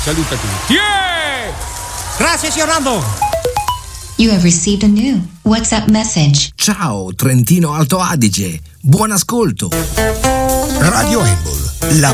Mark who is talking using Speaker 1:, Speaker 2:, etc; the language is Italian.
Speaker 1: saluta tutti.
Speaker 2: Grazie, signor Nando.
Speaker 3: You have received a new WhatsApp message.
Speaker 4: Ciao, Trentino Alto Adige. Buon ascolto.
Speaker 5: Radio Embol, la